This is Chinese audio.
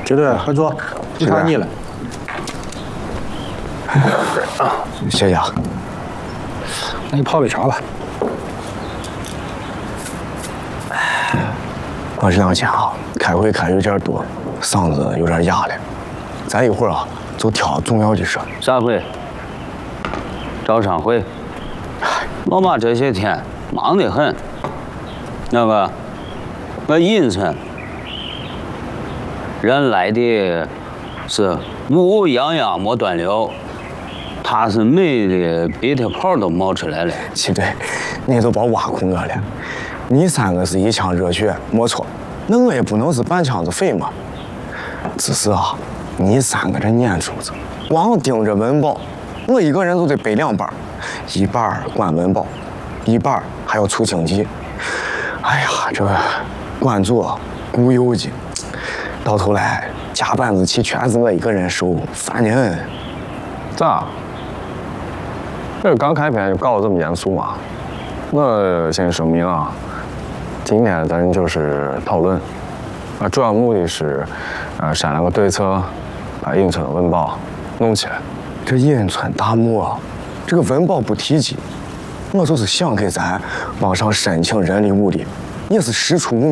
支队快坐，就差你了。 谢谢啊。 那你泡杯茶吧。 我这两天啊，开会开有点多，嗓子有点哑了。咱一会儿啊，就挑重要的事。 啥会？招商会。老马这些天忙得很。那个，我阴村人来的是乌泱泱没端溜，他是美的鼻涕泡都冒出来了。 齐队，你都别挖苦我了。你三个是一腔热血，没错。那我也不能是半腔子废嘛。只是啊，你三个这撵出子，光盯着文保，我一个人都得背2班，一半管文保，一半还要出经济。哎呀，这管做雇邮的，到头来加班子气全是我一个人受，烦人很。 咋？这刚开篇就搞得这么严肃吗？我先声明啊，今天咱就是讨论，主要目的是，商量个对策，把阴村文保弄起来。 这阴村大漠，这个文保不提及，我就是想给咱往上申请人力物力，也是师出无名。